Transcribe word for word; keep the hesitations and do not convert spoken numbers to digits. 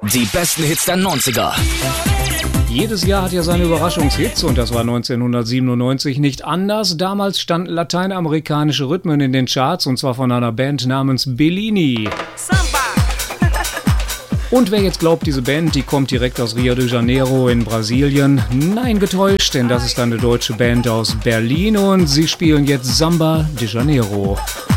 Die besten Hits der neunziger. Jedes Jahr hat ja seine Überraschungshits und das war neunzehnhundertsiebenundneunzig nicht anders. Damals standen lateinamerikanische Rhythmen in den Charts und zwar von einer Band namens Bellini. Und wer jetzt glaubt, diese Band, die kommt direkt aus Rio de Janeiro in Brasilien, nein, getäuscht, denn das ist eine deutsche Band aus Berlin und sie spielen jetzt Samba de Janeiro.